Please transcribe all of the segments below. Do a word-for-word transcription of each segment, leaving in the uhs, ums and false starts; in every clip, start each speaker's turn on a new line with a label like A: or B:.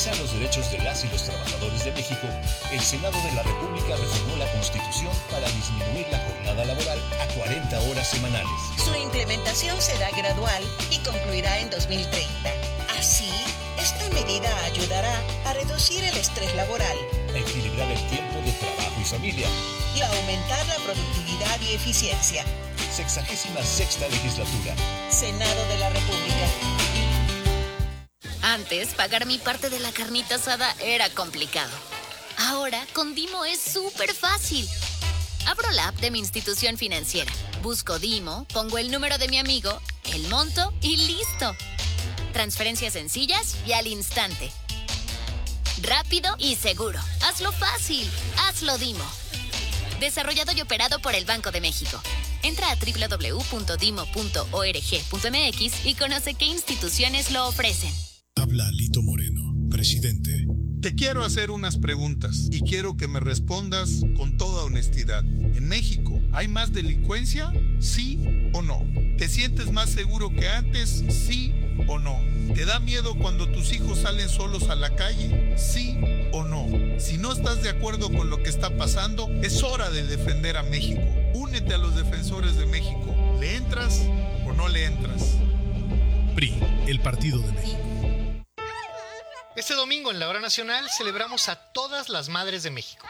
A: garantizar los derechos de las y los trabajadores de México, el Senado de la República reformó la Constitución para disminuir la jornada laboral a cuarenta horas semanales.
B: Su implementación será gradual y concluirá en dos mil treinta. Así, esta medida ayudará a reducir el estrés laboral,
A: a equilibrar el tiempo de trabajo y familia
B: y a aumentar la productividad y eficiencia.
A: Sexagésima sexta legislatura.
B: Senado de la República.
C: Antes, pagar mi parte de la carnita asada era complicado. Ahora, con Dimo es súper fácil. Abro la app de mi institución financiera, busco Dimo, pongo el número de mi amigo, el monto y listo. Transferencias sencillas y al instante. Rápido y seguro. Hazlo fácil. Hazlo Dimo. Desarrollado y operado por el Banco de México. Entra a doble u doble u doble u punto dimo punto org punto m x y conoce qué instituciones lo ofrecen.
D: Habla Lito Moreno, presidente.
E: Te quiero hacer unas preguntas y quiero que me respondas con toda honestidad. ¿En México hay más delincuencia? ¿Sí o no? ¿Te sientes más seguro que antes? ¿Sí o no? ¿Te da miedo cuando tus hijos salen solos a la calle? ¿Sí o no? Si no estás de acuerdo con lo que está pasando, es hora de defender a México. Únete a los defensores de México. ¿Le entras o no le entras?
D: P R I, el Partido de México.
F: Este domingo en la Hora Nacional celebramos a todas las madres de México.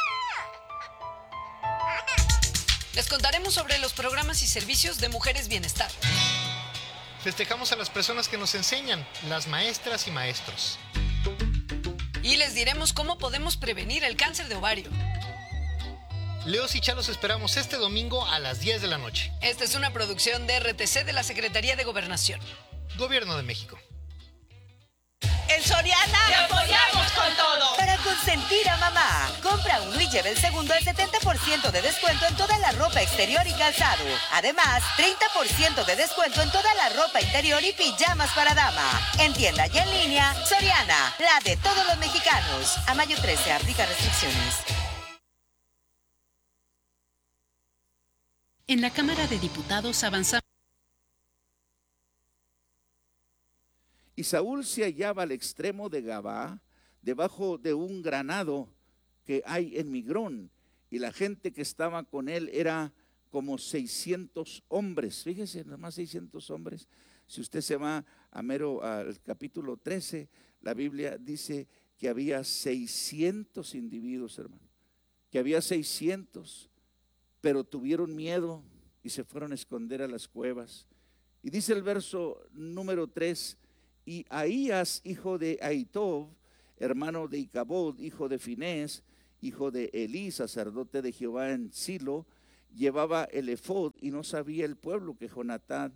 G: Les contaremos sobre los programas y servicios de Mujeres Bienestar.
F: Festejamos a las personas que nos enseñan, las maestras y maestros.
G: Y les diremos cómo podemos prevenir el cáncer de ovario.
F: Leos y Chalos esperamos este domingo a las diez de la noche.
G: Esta es una producción de R T C de la Secretaría de Gobernación.
F: Gobierno de México.
B: En Soriana
H: ¡te apoyamos con todo!
B: Para consentir a mamá, compra uno y lleve el segundo al setenta por ciento de descuento en toda la ropa exterior y calzado. Además, treinta por ciento de descuento en toda la ropa interior y pijamas para dama. En tienda y en línea, Soriana, la de todos los mexicanos. A mayo trece, aplica restricciones.
I: En la Cámara de Diputados avanzamos.
J: Y Saúl se hallaba al extremo de Gabá, debajo de un granado que hay en Migrón, y la gente que estaba con él era como seiscientos hombres. Fíjese, nada más seiscientos hombres. Si usted se va a mero al capítulo trece, la Biblia dice que había seiscientos individuos, hermano, que había seiscientos, pero tuvieron miedo y se fueron a esconder a las cuevas. Y dice el verso número tres, y Ahías, hijo de Ahitob, hermano de Icabod, hijo de Finés, hijo de Elí, sacerdote de Jehová en Silo, llevaba el efod y no sabía el pueblo que Jonatán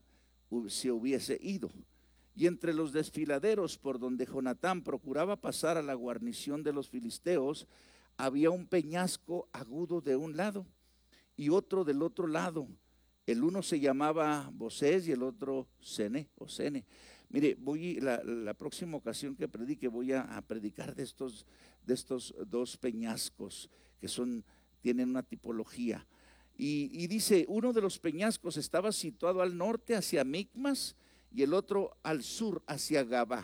J: se hubiese ido. Y entre los desfiladeros por donde Jonatán procuraba pasar a la guarnición de los filisteos, había un peñasco agudo de un lado y otro del otro lado. El uno se llamaba Bosés y el otro Sene o Sene. Mire, voy la, la próxima ocasión que predique voy a, a predicar de estos, de estos dos peñascos que son, tienen una tipología. Y, y dice, uno de los peñascos estaba situado al norte hacia Micmas y el otro al sur hacia Gabá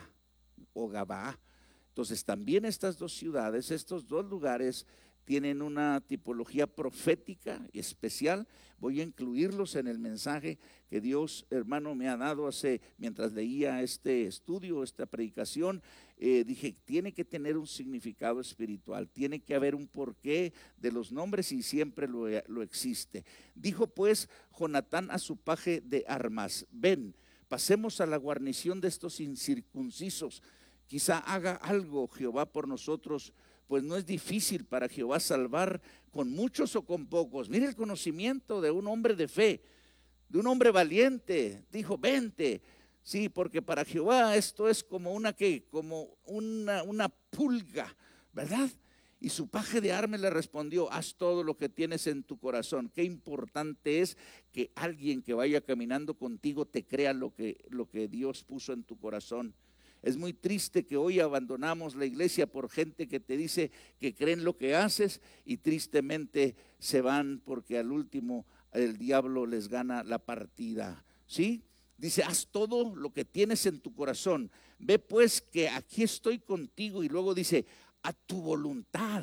J: o Gabá. Entonces también estas dos ciudades, estos dos lugares tienen una tipología profética especial. Voy a incluirlos en el mensaje que Dios, hermano, me ha dado hace, mientras leía este estudio, esta predicación, eh, dije, tiene que tener un significado espiritual, tiene que haber un porqué de los nombres y siempre lo, lo existe. Dijo pues Jonatán a su paje de armas, ven, pasemos a la guarnición de estos incircuncisos, quizá haga algo Jehová por nosotros, pues no es difícil para Jehová salvar con muchos o con pocos. Mire el conocimiento de un hombre de fe, de un hombre valiente. Dijo, vente. Sí, porque para Jehová esto es como una que, como una, una pulga, ¿verdad? Y su paje de armas le respondió, haz todo lo que tienes en tu corazón. Qué importante es que alguien que vaya caminando contigo te crea lo que, lo que Dios puso en tu corazón. Es muy triste que hoy abandonamos la iglesia por gente que te dice que creen lo que haces y tristemente se van porque al último el diablo les gana la partida, ¿sí? Dice, haz todo lo que tienes en tu corazón. Ve pues que aquí estoy contigo. Y luego dice, a tu voluntad,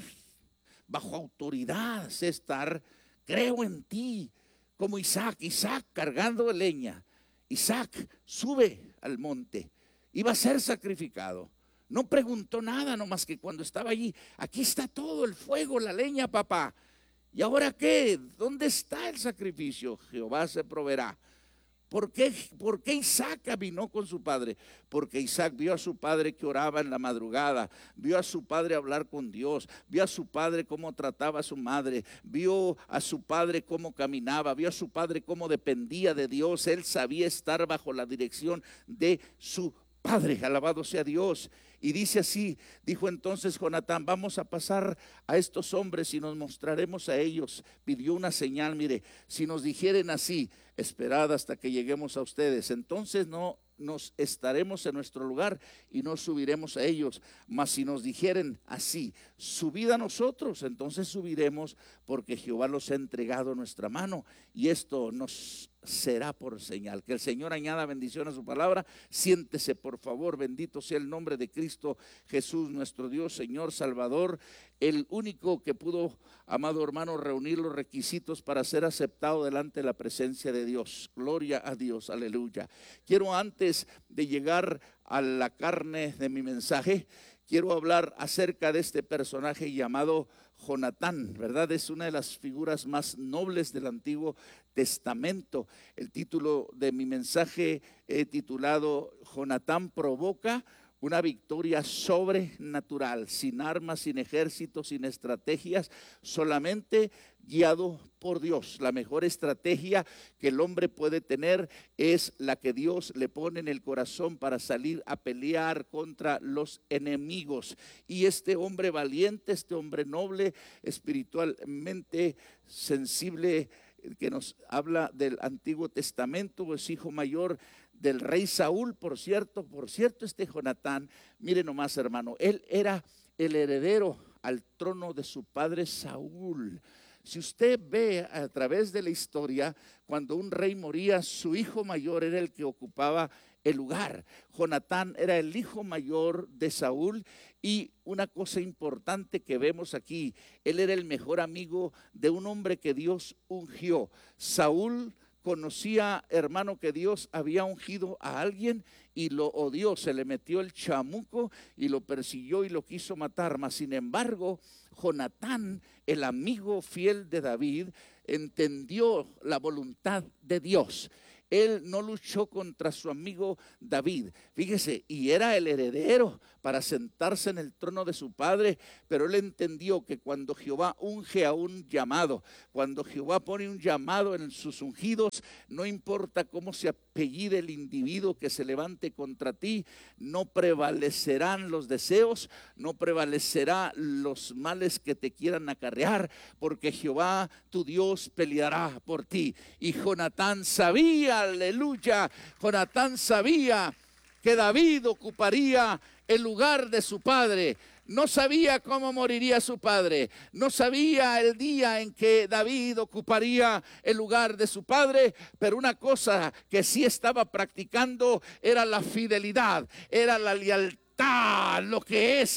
J: bajo autoridad sé estar, creo en ti. Como Isaac, Isaac cargando de leña. Isaac sube al monte, iba a ser sacrificado. No preguntó nada, nomás que cuando estaba allí, aquí está todo el fuego, la leña, papá. ¿Y ahora qué? ¿Dónde está el sacrificio? Jehová se proveerá. ¿Por qué, ¿Por qué Isaac caminó con su padre? Porque Isaac vio a su padre que oraba en la madrugada, vio a su padre hablar con Dios, vio a su padre cómo trataba a su madre, vio a su padre cómo caminaba, vio a su padre cómo dependía de Dios. Él sabía estar bajo la dirección de su padre, alabado sea Dios. Y dice así, dijo entonces Jonatán, vamos a pasar a estos hombres y nos mostraremos a ellos. Pidió una señal, mire, si nos dijeren así, esperad hasta que lleguemos a ustedes, entonces no nos estaremos en nuestro lugar y no subiremos a ellos. Mas si nos dijeren así, subid a nosotros, entonces subiremos, porque Jehová los ha entregado a nuestra mano, y esto nos será por señal. Que el Señor añada bendición a su palabra. Siéntese, por favor. Bendito sea el nombre de Cristo Jesús, nuestro Dios, Señor, Salvador, el único que pudo, amado hermano, reunir los requisitos para ser aceptado delante de la presencia de Dios. Gloria a Dios, aleluya. Quiero, antes de llegar a la carne de mi mensaje, quiero hablar acerca de este personaje llamado Jonatán, ¿verdad? Es una de las figuras más nobles del Antiguo Testamento. El título de mi mensaje he titulado Jonatán provoca una victoria sobrenatural, sin armas, sin ejército, sin estrategias, solamente guiado por Dios. La mejor estrategia que el hombre puede tener es la que Dios le pone en el corazón para salir a pelear contra los enemigos. Y este hombre valiente, este hombre noble, espiritualmente sensible, que nos habla del Antiguo Testamento, es hijo mayor del rey Saúl, por cierto, por cierto, este Jonatán, mire nomás, hermano, él era el heredero al trono de su padre Saúl. Si usted ve a través de la historia, cuando un rey moría, su hijo mayor era el que ocupaba el lugar. Jonatán era el hijo mayor de Saúl, y una cosa importante que vemos aquí, él era el mejor amigo de un hombre que Dios ungió. Saúl conocía, hermano, que Dios había ungido a alguien y lo odió, se le metió el chamuco y lo persiguió y lo quiso matar. Mas sin embargo, Jonatán, el amigo fiel de David, entendió la voluntad de Dios. Él no luchó contra su amigo David, fíjese, y era el heredero para sentarse en el trono de su padre, pero él entendió que cuando Jehová unge a un llamado, cuando Jehová pone un llamado en sus ungidos, no importa cómo se apellide el individuo que se levante contra ti, no prevalecerán los deseos, no prevalecerá los males que te quieran acarrear, porque Jehová tu Dios peleará por ti. Y Jonatán sabía, aleluya, Jonatán sabía que David ocuparía el lugar de su padre. No sabía cómo moriría su padre, no sabía el día en que David ocuparía el lugar de su padre, pero una cosa que sí estaba practicando era la fidelidad, era la lealtad, lo que es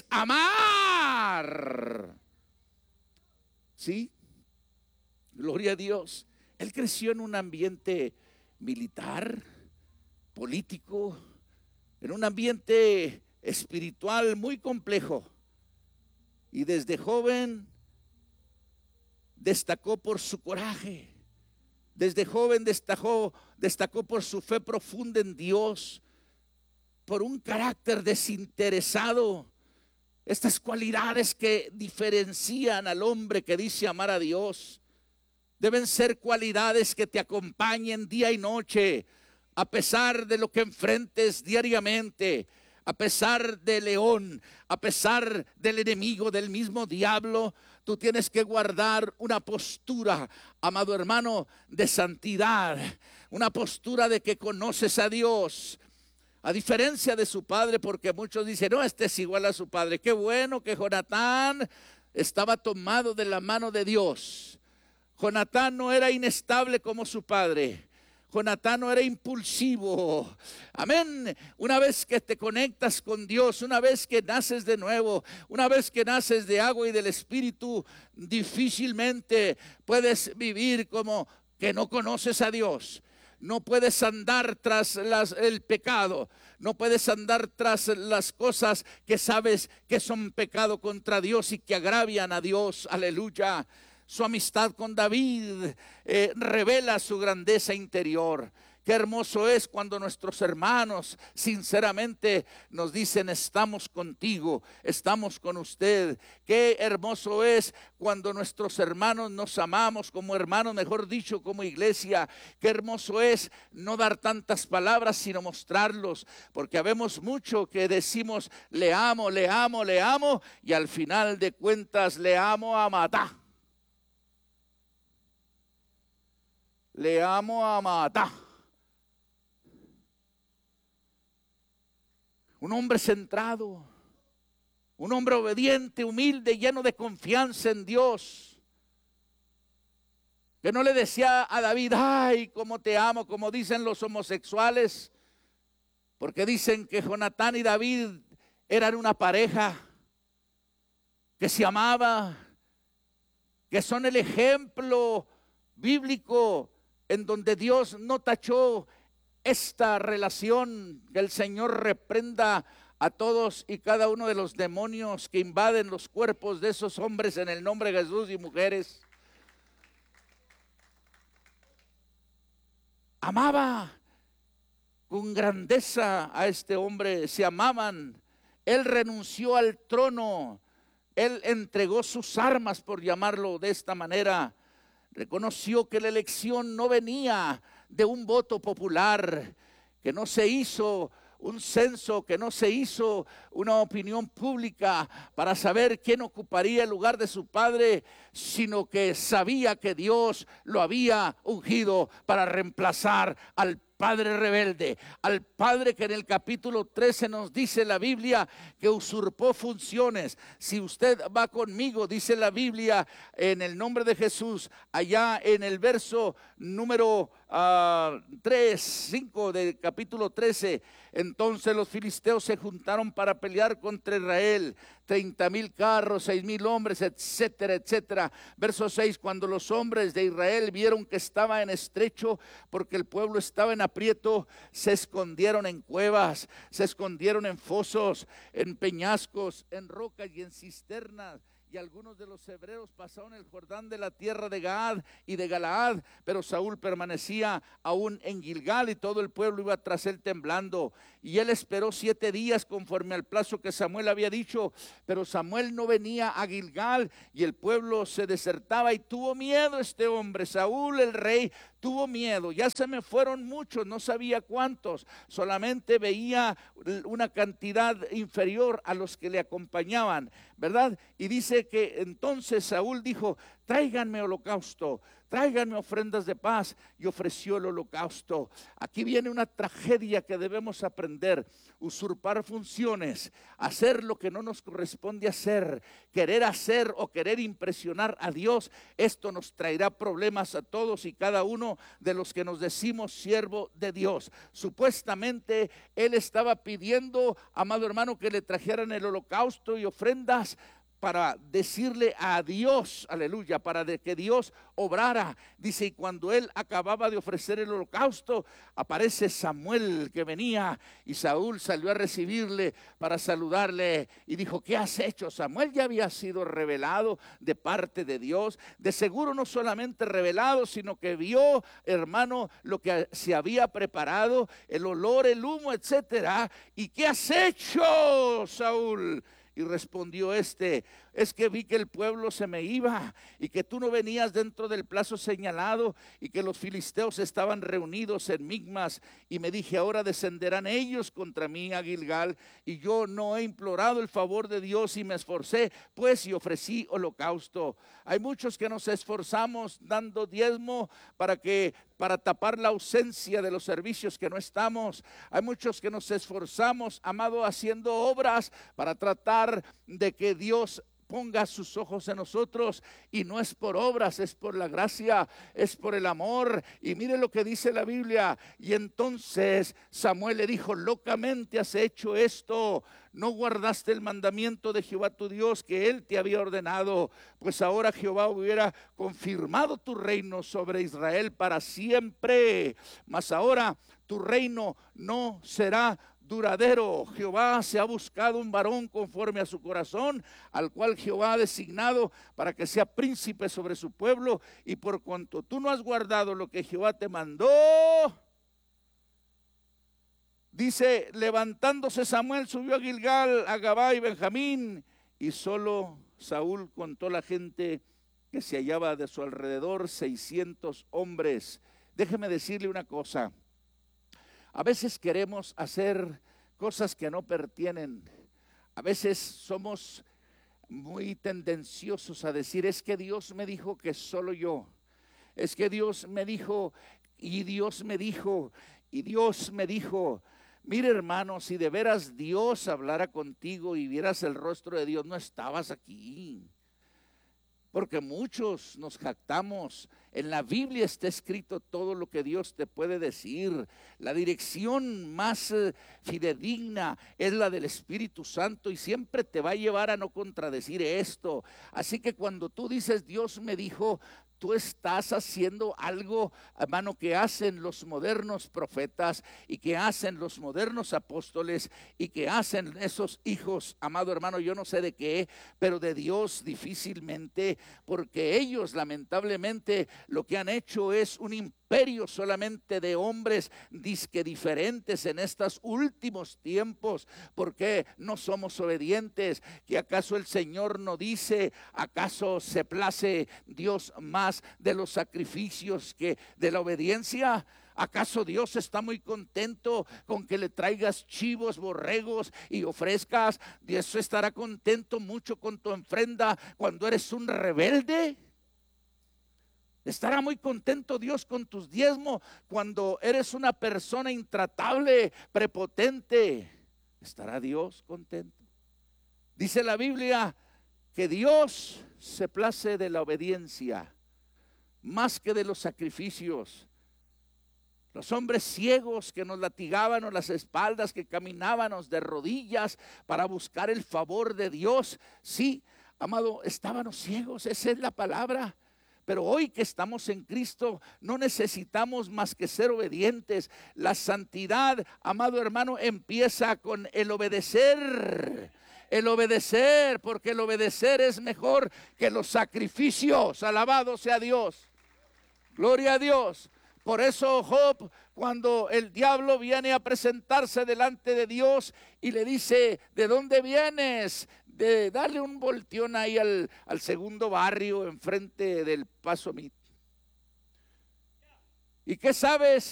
J: amar. ¿Sí? Gloria a Dios. Él creció en un ambiente militar, político, en un ambiente espiritual muy complejo, y desde joven destacó por su coraje, desde joven destacó, destacó por su fe profunda en Dios, por un carácter desinteresado. Estas cualidades que diferencian al hombre que dice amar a Dios deben ser cualidades que te acompañen día y noche, a pesar de lo que enfrentes diariamente, a pesar del león, a pesar del enemigo, del mismo diablo. Tú tienes que guardar una postura, amado hermano, de santidad, una postura de que conoces a Dios, a diferencia de su padre, porque muchos dicen, no, este es igual a su padre. Qué bueno que Jonatán estaba tomado de la mano de Dios. Jonatán no era inestable como su padre. Jonatán no era impulsivo. Amén. Una vez que te conectas con Dios, una vez que naces de nuevo, una vez que naces de agua y del Espíritu, difícilmente puedes vivir como que no conoces a Dios. No puedes andar tras las, el pecado. No puedes andar tras las cosas que sabes que son pecado contra Dios y que agravian a Dios. Aleluya. Su amistad con David eh, revela su grandeza interior. Qué hermoso es cuando nuestros hermanos sinceramente nos dicen: estamos contigo, estamos con usted. Qué hermoso es cuando nuestros hermanos nos amamos como hermanos, mejor dicho, como iglesia. Qué hermoso es no dar tantas palabras, sino mostrarlos. Porque habemos mucho que decimos: le amo, le amo, le amo, y al final de cuentas le amo a matar. Le amo a matar. Un hombre centrado, un hombre obediente, humilde, lleno de confianza en Dios, que no le decía a David: ay, cómo te amo, como dicen los homosexuales, porque dicen que Jonatán y David eran una pareja que se amaba, que son el ejemplo bíblico en donde Dios no tachó esta relación. Que el Señor reprenda a todos y cada uno de los demonios que invaden los cuerpos de esos hombres en el nombre de Jesús, y mujeres. Amaba con grandeza a este hombre, se amaban. Él renunció al trono, él entregó sus armas, por llamarlo de esta manera. Reconoció que la elección no venía de un voto popular, que no se hizo un censo, que no se hizo una opinión pública para saber quién ocuparía el lugar de su padre, sino que sabía que Dios lo había ungido para reemplazar al padre rebelde, al padre que en el capítulo trece nos dice la Biblia que usurpó funciones. Si usted va conmigo, dice la Biblia en el nombre de Jesús, allá en el verso número uh, tres, cinco del capítulo trece, entonces los filisteos se juntaron para pelear contra Israel, treinta mil carros, seis mil hombres, etcétera, etcétera. Verso seis, cuando los hombres de Israel vieron que estaba en estrecho, porque el pueblo estaba en aprieto, se escondieron en cuevas, se escondieron en fosos, en peñascos, en rocas y en cisternas. Y algunos de los hebreos pasaron el Jordán de la tierra de Gad y de Galaad, pero Saúl permanecía aún en Gilgal y todo el pueblo iba tras él temblando. Y él esperó siete días conforme al plazo que Samuel había dicho, pero Samuel no venía a Gilgal y el pueblo se desertaba y tuvo miedo este hombre. Saúl el rey tuvo miedo. Ya se me fueron muchos, no sabía cuántos, solamente veía una cantidad inferior a los que le acompañaban, ¿verdad? Y dice que entonces Saúl dijo: tráiganme holocausto, tráiganme ofrendas de paz, y ofreció el holocausto. Aquí viene una tragedia que debemos aprender: usurpar funciones, hacer lo que no nos corresponde hacer, querer hacer o querer impresionar a Dios. Esto nos traerá problemas a todos y cada uno de los que nos decimos siervo de Dios. Supuestamente él estaba pidiendo, amado hermano, que le trajeran el holocausto y ofrendas para decirle a Dios, aleluya, para de que Dios obrara. Dice, y cuando él acababa de ofrecer el holocausto, aparece Samuel que venía, y Saúl salió a recibirle para saludarle y dijo: ¿qué has hecho? Samuel ya había sido revelado de parte de Dios, de seguro no solamente revelado, sino que vio, hermano, lo que se había preparado, el olor, el humo, etcétera. ¿Y qué has hecho, Saúl? Y respondió este: es que vi que el pueblo se me iba y que tú no venías dentro del plazo señalado y que los filisteos estaban reunidos en Migmas, y me dije: ahora descenderán ellos contra mí a Gilgal, y yo no he implorado el favor de Dios y me esforcé pues y ofrecí holocausto. Hay muchos que nos esforzamos dando diezmo para que para tapar la ausencia de los servicios que no estamos. Hay muchos que nos esforzamos, amado, haciendo obras para tratar de que Dios ponga sus ojos en nosotros, y no es por obras, es por la gracia, es por el amor. Y mire lo que dice la Biblia: y entonces Samuel le dijo, locamente has hecho esto, no guardaste el mandamiento de Jehová tu Dios que él te había ordenado, pues ahora Jehová hubiera confirmado tu reino sobre Israel para siempre, mas ahora tu reino no será duradero. Jehová se ha buscado un varón conforme a su corazón, al cual Jehová ha designado para que sea príncipe sobre su pueblo, y por cuanto tú no has guardado lo que Jehová te mandó, dice, levantándose Samuel subió a Gilgal, a Gabá y Benjamín, y solo Saúl contó la gente que se hallaba de su alrededor, seiscientos hombres. Déjeme decirle una cosa: a veces queremos hacer cosas que no pertienen. A veces somos muy tendenciosos a decir, es que Dios me dijo que solo yo. Es que Dios me dijo, y Dios me dijo, y Dios me dijo. Mire, hermano, si de veras Dios hablara contigo y vieras el rostro de Dios, no estabas aquí. Porque muchos nos jactamos. En la Biblia está escrito todo lo que Dios te puede decir. La dirección más eh, fidedigna es la del Espíritu Santo, y siempre te va a llevar a no contradecir esto. Así que cuando tú dices Dios me dijo, tú estás haciendo algo, hermano, que hacen los modernos profetas y que hacen los modernos apóstoles y que hacen esos hijos, amado hermano, yo no sé de qué, pero de Dios difícilmente, porque ellos lamentablemente lo que han hecho es un imperio solamente de hombres disque diferentes en estos últimos tiempos. Porque no somos obedientes. ¿Que acaso el Señor no dice, acaso se place Dios más de los sacrificios que de la obediencia? ¿Acaso Dios está muy contento con que le traigas chivos, borregos y ofrezcas? ¿Dios estará contento mucho con tu ofrenda cuando eres un rebelde? ¿Estará muy contento Dios con tus diezmos cuando eres una persona intratable, prepotente? ¿Estará Dios contento? Dice la Biblia que Dios se place de la obediencia más que de los sacrificios. Los hombres ciegos que nos latigábamos las espaldas, que caminábamos de rodillas para buscar el favor de Dios, sí, amado, estábamos ciegos, esa es la palabra. Pero hoy que estamos en Cristo, no necesitamos más que ser obedientes. La santidad, amado hermano, empieza con el obedecer. El obedecer, porque el obedecer es mejor que los sacrificios. Alabado sea Dios. Gloria a Dios. Por eso Job, cuando el diablo viene a presentarse delante de Dios y le dice, ¿de dónde vienes? De darle un volteón ahí al, al segundo barrio enfrente del Paso Mit. ¿Y qué sabes?